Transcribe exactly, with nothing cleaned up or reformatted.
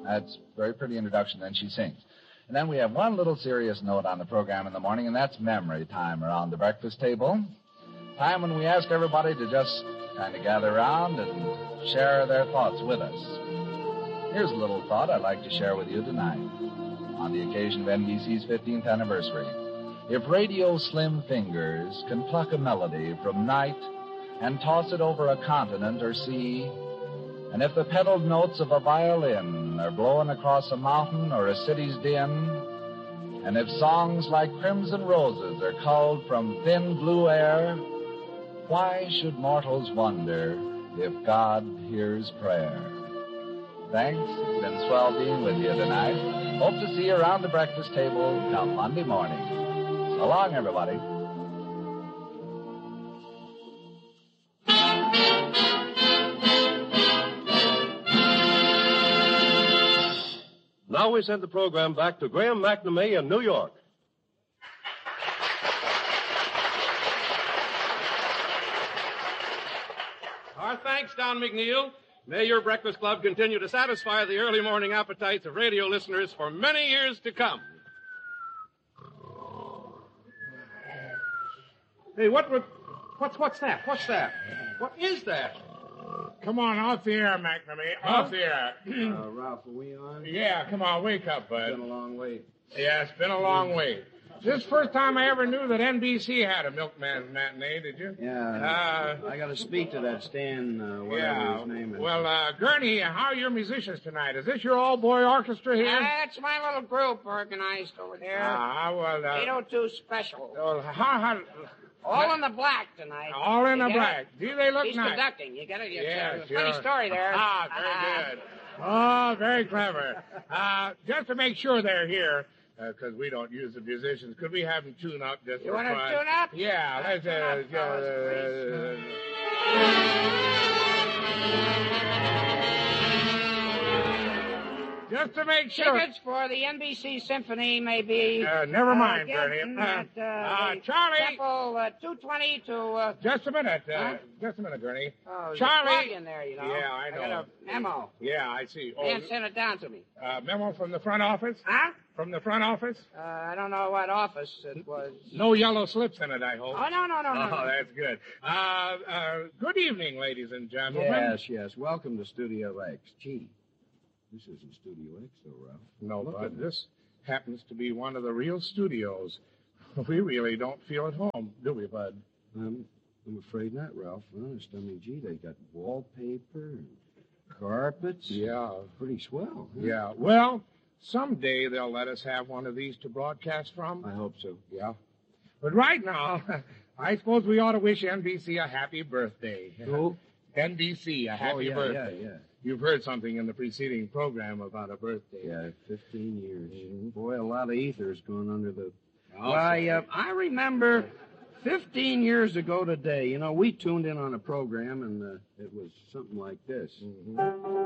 That's a very pretty introduction. Then she sings. And then we have one little serious note on the program in the morning, and that's memory time around the breakfast table. Time when we ask everybody to just kind of gather around and share their thoughts with us. Here's a little thought I'd like to share with you tonight on the occasion of N B C's fifteenth anniversary. If radio slim fingers can pluck a melody from night and toss it over a continent or sea, and if the pedaled notes of a violin are blowing across a mountain or a city's din, and if songs like Crimson Roses are culled from thin blue air, why should mortals wonder if God hears prayer? Thanks. It's been swell being with you tonight. Hope to see you around the breakfast table come Monday morning. So long, everybody. Now we send the program back to Graham McNamee in New York. Our thanks, Don McNeil. May your Breakfast Club continue to satisfy the early morning appetites of radio listeners for many years to come. Hey, what would... What's, what's that? What's that? What is that? Come on, off the air, McNamee. Off Huh? the air. Uh, Ralph, are we on? Yeah, come on, wake up, bud. It's been a long wait. Yeah, it's been a long wait. This is the first time I ever knew that N B C had a milkman's matinee, did you? Yeah. Uh, I got to speak to that Stan, uh, whatever yeah. his name is. Well, uh, Gurney, how are your musicians tonight? Is this your all-boy orchestra here? That's my little group organized over there. Ah, well, uh... eight oh two Special. Well, how, how... All in the black tonight. All in You the get black. it? Do they look He's nice? conducting. You get it? It's Yeah, a sure. funny story there. Ah, very good. Oh, very clever. Uh, just to make sure they're here, because we don't use the musicians, could we have them tune up just You for want to fun? tune up? Yeah, let's... Tune up, Uh, fellas, uh, just to make sure... Tickets for the N B C Symphony may be... Uh, never mind, uh, Gurney. getting Uh, at, uh, uh, the Charlie! Temple uh, two twenty to... Uh, Just a minute. Uh, Huh? Just a minute, Gurney. oh, there's Charlie! a plug in there, you know. Yeah, I know. I got a memo. Yeah, I see. Oh, Man sent it down to me. uh, memo from the front office? Huh? From the front office? Uh, I don't know what office it was. No yellow slips in it, I hope. Oh, no, no, no, no. Oh, no. that's good. Uh, uh, good evening, ladies and gentlemen. Yes, yes. Welcome to Studio X. Gee, this isn't Studio X, though, Ralph. No, Look Bud, at this happens to be one of the real studios. We really don't feel at home, do we, Bud? I'm, I'm afraid not, Ralph. Honest. I mean, gee, they got wallpaper and carpets. Yeah. Pretty swell. Huh? Yeah. Well, someday they'll let us have one of these to broadcast from. I hope so. Yeah. But right now, I suppose we ought to wish N B C a happy birthday. Who? N B C, a happy oh, yeah, birthday. yeah, yeah. You've heard something in the preceding program about a birthday. Yeah, fifteen years. Boy, a lot of ether's gone under the... I'll Why, say. uh, I remember fifteen years ago today, you know, we tuned in on a program, and uh, it was something like this. Mhm.